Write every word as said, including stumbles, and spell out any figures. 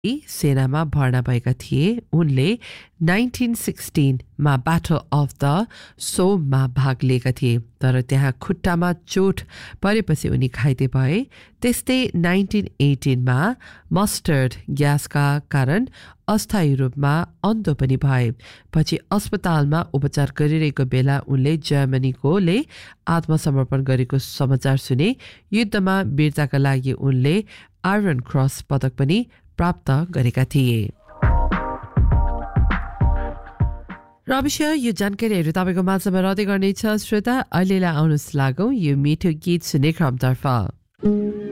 सेनामा भर्ना भएका थिए। उनले नाइन्टिन सिक्सटिनमा ब्याटल अफ द सोममा भाग लिएका थिए, तर त्यहाँ खुट्टामा चोट परेपछि उनी घाइते भए। त्यस्तै नाइन्टिन एटिनमा मस्टर्ड ग्यासका कारण अस्थायी रूपमा अन्धो पनि भए। पछि अस्पतालमा उपचार गरिरहेको बेला उनले जर्मनीकोले आत्मसमर्पण गरेको समाचार सुने। युद्धमा वीरताका लागि उनले आयरन क्रस पदक पनि प्राप्त गरेका थिए। र अवश्य यो जानकारीहरू तपाईँको माझमा रहँदै गर्नेछ। श्रोता, अहिलेलाई आउनुहोस् लागौँ यो मिठो गीत सुन्ने क्रमतर्फ।